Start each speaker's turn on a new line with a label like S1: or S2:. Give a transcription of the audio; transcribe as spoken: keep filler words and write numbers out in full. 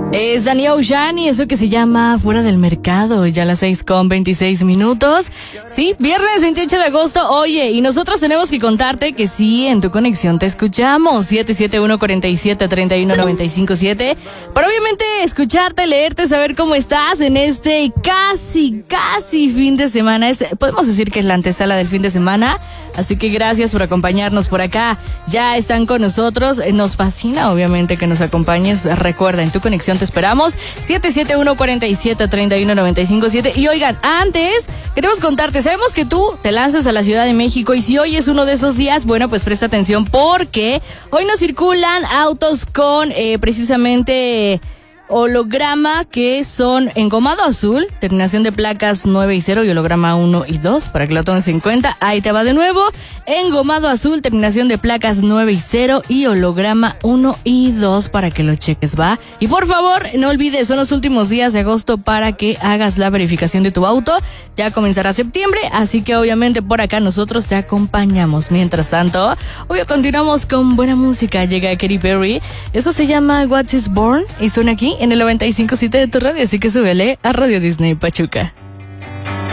S1: Es Danny Ocean y eso que se llama Fuera del Mercado, ya a las seis con veintiséis minutos. Sí, viernes veintiocho de agosto. Oye, y nosotros tenemos que contarte que sí, en tu conexión te escuchamos. siete siete uno, cuatro siete, tres uno nueve cinco siete. Para obviamente escucharte, leerte, saber cómo estás en este casi, casi fin de semana. Es, podemos decir que es la antesala del fin de semana. Así que gracias por acompañarnos por acá. Ya están con nosotros. Nos fascina, obviamente, que nos acompañes. Recuerda, en tu conexión te esperamos. siete siete uno, cuatro siete, tres uno nueve cinco siete. Y oigan, antes queremos contarte, sabemos que tú te lanzas a la Ciudad de México y si hoy es uno de esos días, bueno, pues presta atención porque hoy nos circulan autos con eh, precisamente holograma que son engomado azul, terminación de placas nueve y cero y holograma uno y dos, para que lo tomes en cuenta. Ahí te va de nuevo, engomado azul, terminación de placas nueve y cero y holograma uno y dos, para que lo cheques, ¿va? Y por favor, no olvides, son los últimos días de agosto para que hagas la verificación de tu auto. Ya comenzará septiembre, así que obviamente por acá nosotros te acompañamos. Mientras tanto, obvio continuamos con buena música. Llega Katy Perry, eso se llama What is Born y suena aquí en el noventa y cinco punto siete de tu radio, así que súbele a Radio Disney Pachuca.